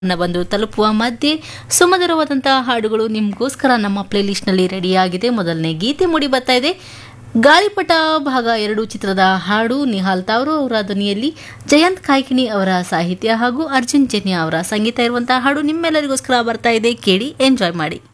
ಬಂದು ತಲುಪುವ ಮಧ್ಯೆ ಸುಮಧುರವಾದಂತಹ ಹಾಡುಗಳು ನಿಮಗೋಸ್ಕರ ನಮ್ಮ ಪ್ಲೇಲಿಸ್ಟ್ನಲ್ಲಿ ರೆಡಿಯಾಗಿದೆ. ಮೊದಲನೇ ಗೀತೆ ಮೂಡಿ ಬರ್ತಾ ಇದೆ. ಗಾಳಿಪಟ ಭಾಗ 2 ಚಿತ್ರದ ಹಾಡು. ನಿಹಾಲ್ ತಾವ್ರೋ ಅವರ ಧ್ವನಿಯಲ್ಲಿ ಜಯಂತ್ ಕಾಯ್ಕಿಣಿ ಅವರ ಸಾಹಿತ್ಯ ಹಾಗೂ ಅರ್ಜುನ್ ಜನ್ಯ ಅವರ ಸಂಗೀತ ಇರುವಂತಹ ಹಾಡು ನಿಮ್ಮೆಲ್ಲರಿಗೋಸ್ಕರ ಬರ್ತಾ ಇದೆ. ಕೇಳಿ, ಎಂಜಾಯ್ ಮಾಡಿ.